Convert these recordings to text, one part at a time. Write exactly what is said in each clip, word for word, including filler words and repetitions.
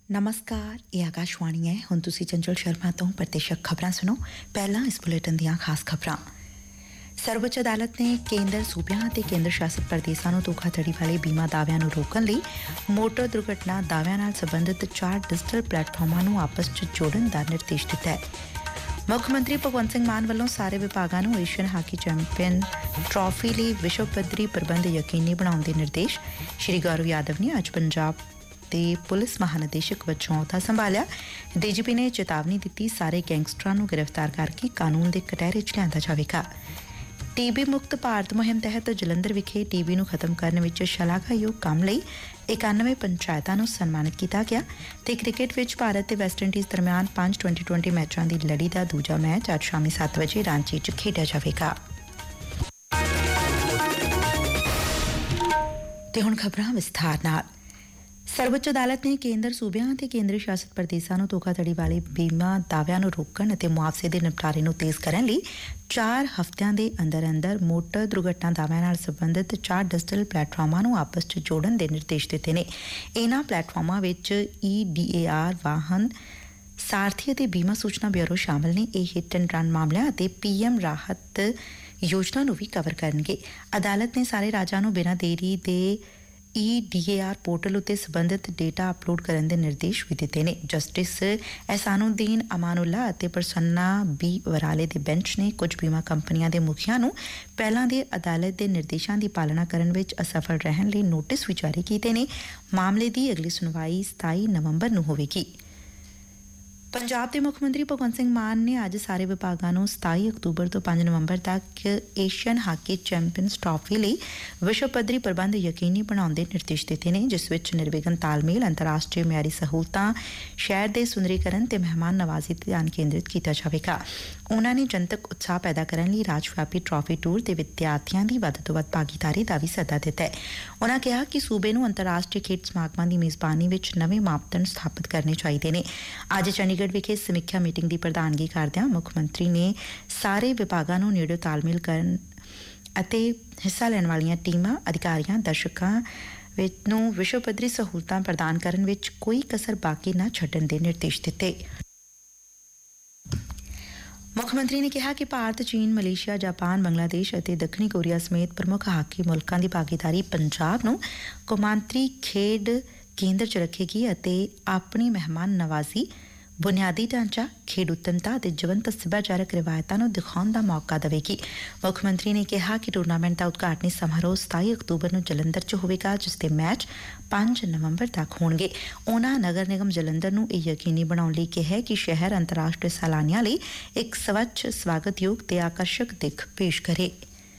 नमस्कार, ये आकाशवाणी है। हुण तुसीं चंचल शर्मा तो प्रतिशत खबरां सुनो। पहला इस बुलेटिन दीआं खास खबरां। सर्वोच्च अदालत ने केंद्र सूबिਆਂ ਅਤੇ ਕੇਂਦਰ ਸ਼ਾਸਿਤ ਪ੍ਰਦੇਸ਼ਾਂ ਨੂੰ ਧੋਖਾਧੜੀ ਵਾਲੇ ਬੀਮਾ ਦਾਅਵਿਆਂ ਨੂੰ ਰੋਕਣ ਲਈ ਮੋਟਰ ਦੁਰਘਟਨਾ ਦਾਅਵਿਆਂ ਨਾਲ ਸੰਬੰਧਿਤ ਚਾਰ ਡਿਜੀਟਲ ਪਲੇਟਫਾਰਮਾਂ ਨੂੰ ਆਪਸ 'ਚ ਜੋੜਨ ਦਾ ਨਿਰਦੇਸ਼ ਦਿੱਤਾ ਹੈ। ਮੁੱਖ ਮੰਤਰੀ ਭਗਵੰਤ ਸਿੰਘ ਮਾਨ ਵੱਲੋਂ ਸਾਰੇ ਵਿਭਾਗਾਂ ਨੂੰ ਏਸ਼ੀਅਨ ਹਾਕੀ ਚੈਂਪੀਅਨ ਟਰਾਫੀ ਲਈ ਵਿਸ਼ਵ ਪੱਧਰੀ ਪ੍ਰਬੰਧ ਯਕੀਨੀ ਬਣਾਉਣ ਦੇ ਨਿਰਦੇਸ਼। ਸ਼੍ਰੀ ਗੌਰਵ ਯਾਦਵ ਨੇ ਅੱਜ ਪੰਜਾਬ ਤੇ ਪੁਲਿਸ ਮਹਾਨਿਦੇਸ਼ਕ ਵਜੋਂ ਅਹੁਦਾ ਸੰਭਾਲਿਆ। ਡੀਜੀਪੀ ਨੇ ਚੇਤਾਵਨੀ ਦਿੱਤੀ, ਸਾਰੇ ਗੈਂਗਸਟਰਾਂ ਨੂੰ ਗ੍ਰਿਫਤਾਰ ਕਰਕੇ ਕਾਨੂੰਨ ਦੇ ਕਟਹਿਰੇ 'ਚ ਲਿਆਂਦਾ ਜਾਵੇਗਾ। ਟੀਬੀ ਮੁਕਤ ਭਾਰਤ ਮੁਹਿੰਮ ਤਹਿਤ ਜਲੰਧਰ ਵਿਖੇ ਟੀਬੀ ਨੂੰ ਖਤਮ ਕਰਨ ਵਿੱਚ ਸ਼ਲਾਘਾਯੋਗ ਕੰਮ ਲਈ ਇਕਾਨਵੇਂ ਪੰਚਾਇਤਾਂ ਨੂੰ ਸਨਮਾਨਿਤ ਕੀਤਾ ਗਿਆ ਤੇ ਕ੍ਰਿਕਟ ਵਿੱਚ ਭਾਰਤ ਤੇ ਵੈਸਟਇੰਡੀਜ਼ ਦਰਮਿਆਨ ਪੰਜ ਟਵੈਂਟੀ ਟਵੈਂਟੀ ਮੈਚਾਂ ਦੀ ਲੜੀ ਦਾ ਦੂਜਾ ਮੈਚ ਅੱਜ ਸ਼ਾਮੀ ਸੱਤ ਵਜੇ ਰਾਂਚੀ 'ਚ ਖੇਡਿਆ ਜਾਵੇਗਾ। ਤੇ ਹੁਣ ਖਬਰਾਂ ਵਿਸਥਾਰ ਨਾਲ। ਸਰਵੋੱਚ ਅਦਾਲਤ ਨੇ ਕੇਂਦਰ ਸੂਬਿਆਂ ਅਤੇ ਕੇਂਦਰ ਸ਼ਾਸਿਤ ਪ੍ਰਦੇਸ਼ਾਂ ਨੂੰ ਧੋਖਾਧੜੀ ਵਾਲੇ ਬੀਮਾ ਦਾਅਵਿਆਂ ਨੂੰ ਰੋਕਣ ਅਤੇ ਮੁਆਵਜ਼ੇ ਦੇ ਨਿਪਟਾਰੇ ਨੂੰ ਤੇਜ਼ ਕਰਨ ਲਈ ਚਾਰ ਹਫ਼ਤਿਆਂ ਦੇ ਅੰਦਰ ਅੰਦਰ ਮੋਟਰ ਦੁਰਘਟਨਾ ਦਾਅਵਿਆਂ ਨਾਲ ਸੰਬੰਧਿਤ ਚਾਰ ਡਿਜੀਟਲ ਪਲੇਟਫਾਰਮਾਂ ਨੂੰ ਆਪਸ 'ਚ ਜੋੜਨ ਦੇ ਨਿਰਦੇਸ਼ ਦਿੱਤੇ ਨੇ। ਇਹਨਾਂ ਪਲੇਟਫਾਰਮਾਂ ਵਿੱਚ ਈ ਡੀ ਏ ਆਰ, ਵਾਹਨ ਸਾਰਥੀ ਅਤੇ ਬੀਮਾ ਸੂਚਨਾ ਬਿਊਰੋ ਸ਼ਾਮਲ ਨੇ। ਇਹ ਹਿੱਟ ਐਂਡ ਰਨ ਮਾਮਲਿਆਂ ਅਤੇ ਪੀ ਐਮ ਰਾਹਤ ਯੋਜਨਾ ਨੂੰ ਵੀ ਕਵਰ ਕਰਨਗੇ। ਅਦਾਲਤ ਨੇ ਸਾਰੇ ਰਾਜਾਂ ਨੂੰ ਬਿਨਾਂ ਦੇਰੀ ਦੇ E D A R portal ਉੱਤੇ ਸੰਬੰਧਿਤ ਡੇਟਾ ਅਪਲੋਡ ਕਰਨ ਦੇ ਨਿਰਦੇਸ਼ ਵੀ ਦਿੱਤੇ ਨੇ। ਜਸਟਿਸ ਅਹਿਸਾਨੁਦੀਨ ਅਮਾਨੁੱਲਾ ਅਤੇ ਪ੍ਰਸੰਨਾ ਬੀ ਵਰਾਲੇ ਦੇ ਬੈਂਚ ਨੇ ਕੁਝ ਬੀਮਾ ਕੰਪਨੀਆਂ ਦੇ ਮੁਖੀਆਂ ਨੂੰ ਪਹਿਲਾਂ ਦੇ ਅਦਾਲਤ ਦੇ ਨਿਰਦੇਸ਼ਾਂ ਦੀ ਪਾਲਣਾ ਕਰਨ ਵਿੱਚ ਅਸਫਲ ਰਹਿਣ ਲਈ ਨੋਟਿਸ ਵੀ ਜਾਰੀ ਕੀਤੇ ਨੇ। ਮਾਮਲੇ ਦੀ ਅਗਲੀ ਸੁਣਵਾਈ ਸਤਾਈ ਨਵੰਬਰ ਨੂੰ ਹੋਵੇਗੀ। ਪੰਜਾਬ ਦੇ ਮੁੱਖ ਮੰਤਰੀ ਭਗਵੰਤ ਸਿੰਘ ਮਾਨ ਨੇ ਅੱਜ ਸਾਰੇ ਵਿਭਾਗਾਂ ਨੂੰ ਸਤਾਈ ਅਕਤੂਬਰ ਤੋਂ ਪੰਜ ਨਵੰਬਰ ਤੱਕ ਏਸ਼ੀਅਨ ਹਾਕੀ ਚੈਂਪੀਅਨਸ ਟਰਾਫੀ ਲਈ ਵਿਸ਼ਵ ਪੱਧਰੀ ਪ੍ਰਬੰਧ ਯਕੀਨੀ ਬਣਾਉਣ ਦੇ ਨਿਰਦੇਸ਼ ਦਿੱਤੇ ਨੇ, ਜਿਸ ਵਿੱਚ ਨਿਰਵਿਘਨ ਤਾਲਮੇਲ, ਅੰਤਰਰਾਸ਼ਟਰੀ ਮਿਆਰੀ ਸਹੂਲਤਾਂ, ਸ਼ਹਿਰ ਦੇ ਸੁੰਦਰੀਕਰਨ ਤੇ ਮਹਿਮਾਨ ਨਵਾਜ਼ੀ ਤੇ ਧਿਆਨ ਕੇਂਦਰਿਤ ਕੀਤਾ ਜਾਵੇਗਾ। ਉਨ੍ਹਾਂ ਨੇ ਜਨਤਕ ਉਤਸ਼ਾਹ ਪੈਦਾ ਕਰਨ ਲਈ ਰਾਜ ਵਿਆਪੀ ਟਰਾਫੀ ਟੂਰ ਤੇ ਵਿਦਿਆਰਥੀਆਂ ਦੀ ਵੱਧ ਤੋਂ ਵੱਧ ਭਾਗੀਦਾਰੀ ਦਾ ਵੀ ਸੱਦਾ ਦਿੱਤਾ ਹੈ। ਉਨ੍ਹਾਂ ਕਿਹਾ ਕਿ ਸੂਬੇ ਨੂੰ ਅੰਤਰਰਾਸ਼ਟਰੀ ਖੇਡ ਸਮਾਗਮਾਂ ਦੀ ਮੇਜ਼ਬਾਨੀ ਵਿੱਚ ਨਵੇਂ ਮਾਪਦੰਡ ਸਥਾਪਿਤ ਕਰਨੇ ਚਾਹੀਦੇ ਨੇ। ਅੱਜ ਚੰਡੀਗੜ੍ਹ ਵਿਖੇ ਸਮੀਖਿਆ ਮੀਟਿੰਗ ਦੀ ਪ੍ਰਧਾਨਗੀ ਕਰਦਿਆਂ ਮੁੱਖ ਮੰਤਰੀ ਨੇ ਸਾਰੇ ਵਿਭਾਗਾਂ ਨੂੰ ਨੇੜਿਓਂ ਤਾਲਮੇਲ ਕਰਨ ਅਤੇ ਹਿੱਸਾ ਲੈਣ ਵਾਲੀਆਂ ਟੀਮਾਂ, ਅਧਿਕਾਰੀਆਂ, ਦਰਸ਼ਕਾਂ ਨੂੰ ਵਿਸ਼ਵ ਪੱਧਰੀ ਸਹੂਲਤਾਂ ਪ੍ਰਦਾਨ ਕਰਨ ਵਿੱਚ ਕੋਈ ਕਸਰ ਬਾਕੀ ਨਾ ਛੱਡਣ ਦੇ ਨਿਰਦੇਸ਼ ਦਿੱਤੇ। ਮੁੱਖ ਮੰਤਰੀ ਨੇ ਕਿਹਾ ਕਿ ਭਾਰਤ, ਚੀਨ, ਮਲੇਸ਼ੀਆ, ਜਾਪਾਨ, ਬੰਗਲਾਦੇਸ਼ ਅਤੇ ਦੱਖਣੀ ਕੋਰੀਆ ਸਮੇਤ ਪ੍ਰਮੁੱਖ ਹਾਕੀ ਮੁਲਕਾਂ ਦੀ ਭਾਗੀਦਾਰੀ ਪੰਜਾਬ ਨੂੰ ਕੌਮਾਂਤਰੀ ਖੇਡ ਕੇਂਦਰ 'ਚ ਰੱਖੇਗੀ ਅਤੇ ਆਪਣੀ ਮਹਿਮਾਨ ਨਵਾਜ਼ੀ, ਬੁਨਿਆਦੀ ਢਾਂਚਾ, ਖੇਡ ਉੱਤਮਤਾ ਅਤੇ ਜੀਵੰਤ ਸੱਭਿਆਚਾਰਕ ਰਿਵਾਇਤਾਂ ਨੂੰ ਦਿਖਾਉਣ ਦਾ ਮੌਕਾ ਦੇਵੇਗੀ। ਮੁੱਖ ਮੰਤਰੀ ਨੇ ਕਿਹਾ ਕਿ ਟੂਰਨਾਮੈਂਟ ਦਾ ਉਦਘਾਟਨੀ ਸਮਾਰੋਹ ਸਤਾਈ ਅਕਤੂਬਰ ਨੂੰ ਜਲੰਧਰ 'ਚ ਹੋਵੇਗਾ, ਜਿਸ ਦੇ ਮੈਚ ਪੰਜ ਨਵੰਬਰ ਤੱਕ ਹੋਣਗੇ। ਉਨ੍ਹਾਂ ਨਗਰ ਨਿਗਮ ਜਲੰਧਰ ਨੂੰ ਇਹ ਯਕੀਨੀ ਬਣਾਉਣ ਲਈ ਕਿਹਾ ਕਿ ਸ਼ਹਿਰ ਅੰਤਰਰਾਸ਼ਟਰੀ ਸੈਲਾਨੀਆਂ ਲਈ ਇੱਕ ਸਵੱਛ, ਸਵਾਗਤਯੋਗ ਤੇ ਆਕਰਸ਼ਕ ਦਿੱਖ ਪੇਸ਼ ਕਰੇ।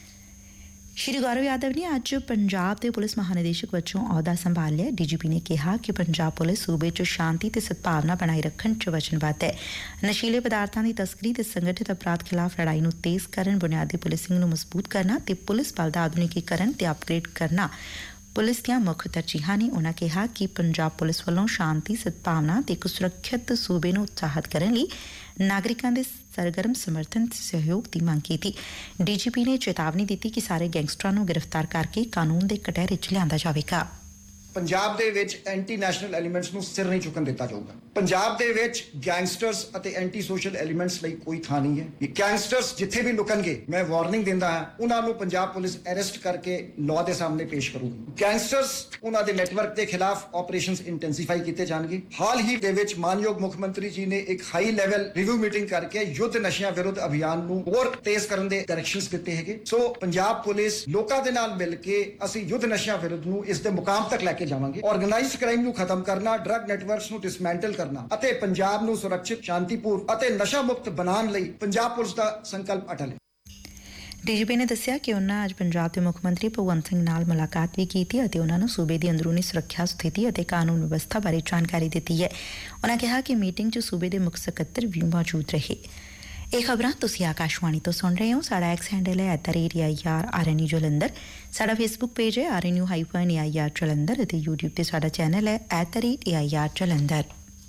ਸ਼੍ਰੀ ਗੌਰਵ ਯਾਦਵ ਨੇ ਅੱਜ ਪੰਜਾਬ ਦੇ ਪੁਲਿਸ ਮਹਾਨਿਦੇਸ਼ਕ ਵਜੋਂ ਅਹੁਦਾ ਸੰਭਾਲਿਆ। ਡੀਜੀਪੀ ਨੇ ਕਿਹਾ ਕਿ ਪੰਜਾਬ ਪੁਲਿਸ ਸੂਬੇ 'ਚ ਸ਼ਾਂਤੀ ਤੇ ਸਦਭਾਵਨਾ ਬਣਾਈ ਰੱਖਣ 'ਚ ਵਚਨਬੱਧ ਹੈ। ਨਸ਼ੀਲੇ ਪਦਾਰਥਾਂ ਦੀ ਤਸਕਰੀ ਤੇ ਸੰਗਠਿਤ ਅਪਰਾਧ ਖਿਲਾਫ ਲੜਾਈ ਨੂੰ ਤੇਜ਼ ਕਰਨ, ਬੁਨਿਆਦੀ ਪੁਲਿਸਿੰਗ ਨੂੰ ਮਜ਼ਬੂਤ ਕਰਨਾ ਤੇ ਪੁਲਿਸ ਬਲ ਦਾ ਆਧੁਨਿਕੀਕਰਨ ਤੇ ਅਪਗ੍ਰੇਡ ਕਰਨਾ ਪੁਲਿਸ ਦੀਆਂ ਮੁੱਖ ਤਰਜੀਹਾਂ ਨੇ। ਉਨ੍ਹਾਂ ਕਿਹਾ ਕਿ ਪੰਜਾਬ ਪੁਲਿਸ ਵੱਲੋਂ ਸ਼ਾਂਤੀ, ਸਦਭਾਵਨਾ ਤੇ ਇੱਕ ਸੁਰੱਖਿਅਤ ਸੂਬੇ ਨੂੰ ਉਤਸ਼ਾਹਿਤ ਕਰਨ ਲਈ ਨਾਗਰਿਕਾਂ ਦੇ ਸਰਗਰਮ ਸਮਰਥਨ ਤੇ ਸਹਿਯੋਗ ਦੀ ਮੰਗ ਕੀਤੀ। ਡੀਜੀਪੀ ਨੇ ਚੇਤਾਵਨੀ ਦਿੱਤੀ ਕਿ ਸਾਰੇ ਗੈਂਗਸਟਰਾਂ ਨੂੰ ਗ੍ਰਿਫਤਾਰ ਕਰਕੇ ਕਾਨੂੰਨ ਦੇ ਕਟਹਿਰੇ 'ਚ ਲਿਆਂਦਾ ਜਾਵੇਗਾ। ਪੰਜਾਬ ਦੇ ਵਿੱਚ ਐਂਟੀ ਨੈਸ਼ਨਲ ਐਲੀਮੈਂਟਸ ਨੂੰ ਸਿਰ ਨਹੀਂ ਚੁੱਕਣ ਦਿੱਤਾ ਜਾਊਗਾ। ਪੰਜਾਬ ਦੇ ਵਿੱਚ ਗੈਂਗਸਟਰਸ ਅਤੇ ਐਂਟੀ ਸੋਸ਼ਲ ਐਲੀਮੈਂਟਸ ਲਈ ਕੋਈ ਥਾਂ ਨਹੀਂ ਹੈ। ਇਹ ਗੈਂਗਸਟਰਸ ਜਿੱਥੇ ਵੀ ਲੁਕਣਗੇ, ਮੈਂ ਵਾਰਨਿੰਗ ਦਿੰਦਾ ਹਾਂ, ਉਹਨਾਂ ਨੂੰ ਪੰਜਾਬ ਪੁਲਿਸ ਅਰੈਸਟ ਕਰਕੇ ਲਾਅ ਦੇ ਸਾਹਮਣੇ ਪੇਸ਼ ਕਰੂਗੀ। ਗੈਂਗਸਟਰਸ, ਉਹਨਾਂ ਦੇ ਨੈਟਵਰਕ ਦੇ ਖਿਲਾਫ ਆਪਰੇਸ਼ਨਸ ਇੰਟੈਂਸੀਫਾਈ ਕੀਤੇ ਜਾਣਗੇ। ਹਾਲ ਹੀ ਦੇ ਵਿੱਚ ਮਾਨਯੋਗ ਮੁੱਖ ਮੰਤਰੀ ਜੀ ਨੇ ਇੱਕ ਹਾਈ ਲੈਵਲ ਰਿਵਿਊ ਮੀਟਿੰਗ ਕਰਕੇ ਯੁੱਧ ਨਸ਼ਿਆਂ ਵਿਰੁੱਧ ਅਭਿਆਨ ਨੂੰ ਹੋਰ ਤੇਜ਼ ਕਰਨ ਦੇ ਡਾਇਰੈਕਸ਼ਨਸ ਦਿੱਤੇ ਹੈਗੇ। ਸੋ ਪੰਜਾਬ ਪੁਲਿਸ ਲੋਕਾਂ ਦੇ ਨਾਲ ਮਿਲ ਕੇ ਅਸੀਂ ਯੁੱਧ ਨਸ਼ਿਆਂ ਵਿਰੁੱਧ ਨੂੰ ਇਸ ਦੇ ਮੁਕਾਮ ਤੱਕ ਲੈ ਕੇ ਜਾਵਾਂਗੇ। ਆਰਗੇਨਾਈਜ਼ਡ ਕ੍ਰਾਈਮ ਨੂੰ ਖਤਮ ਕਰਨਾ, ਡਰੱਗ ਨੈਟਵਰਕਸ ਨੂੰ ਡਿਸਮੈਂਟਲ ਕਰਨਾ ਅਤੇ ਪੰਜਾਬ ਨੂੰ ਸੁਰੱਖਿਅਤ, ਸ਼ਾਂਤੀਪੂਰਨ ਅਤੇ ਨਸ਼ਾ ਮੁਕਤ ਬਣਾਉਣ ਲਈ ਪੰਜਾਬ ਪੁਲਿਸ ਦਾ ਸੰਕਲਪ ਅਟਲ ਹੈ। ਡੀਜੀਪੀ ਨੇ ਦੱਸਿਆ ਕਿ ਉਨ੍ਹਾਂ ਅੱਜ ਪੰਜਾਬ ਦੇ ਮੁੱਖ ਮੰਤਰੀ ਭਗਵੰਤ ਸਿੰਘ ਨਾਲ ਮੁਲਾਕਾਤ ਵੀ ਕੀਤੀ ਅਤੇ ਉਨ੍ਹਾਂ ਨੂੰ ਸੂਬੇ ਦੀ ਅੰਦਰੂਨੀ ਸੁਰੱਖਿਆ ਸਥਿਤੀ ਅਤੇ ਕਾਨੂੰਨ ਵਿਵਸਥਾ ਬਾਰੇ ਜਾਣਕਾਰੀ ਦਿੱਤੀ ਹੈ। ਉਨ੍ਹਾਂ ਕਿਹਾ ਕਿ ਮੀਟਿੰਗ 'ਚ ਸੂਬੇ ਦੇ ਮੁੱਖ ਸਕੱਤਰ ਵੀ ਮੌਜੂਦ ਰਹੇ। ਇਹ ਖਬਰਾਂ ਤੁਸੀਂ ਆਕਾਸ਼ਵਾਣੀ ਤੋਂ ਸੁਣ ਰਹੇ ਹੋ। ਸਾਡਾ ਐਕਸ ਹੈਂਡਲ ਹੈ at the rate A I R R N U Jalandhar. ਸਾਡਾ ਫੇਸਬੁੱਕ ਪੇਜ ਹੈ R N U hyphen A I R Jalandhar ਅਤੇ ਯੂਟਿਊਬ ਤੇ ਸਾਡਾ ਚੈਨਲ ਹੈ at the rate A I R Jalandhar.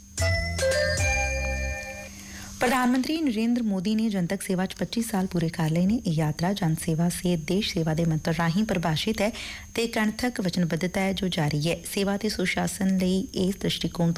ਪ੍ਰਧਾਨ ਮੰਤਰੀ ਨਰਿੰਦਰ ਮੋਦੀ ਨੇ ਜਨਤਕ ਸੇਵਾ 'ਚ ਪੱਚੀ ਸਾਲ ਪੂਰੇ ਕਰ ਲਏ ਨੇ। ਇਹ ਯਾਤਰਾ ਜਨ ਸੇਵਾ ਸੇ ਦੇਸ਼ ਸੇਵਾ ਦੇ ਮੰਤਰ ਰਾਹੀਂ ਪਰਿਭਾਸ਼ਿਤ ਹੈ ਤੇ ਕਣਥਕ ਵਚਨਬੱਧਤਾ ਹੈ ਜੋ ਜਾਰੀ ਹੈ। ਸੇਵਾ ਤੇ ਸੁਸ਼ਾਸਨ ਲਈ ਇਸ ਦ੍ਰਿਸ਼ਟੀਕੋਣ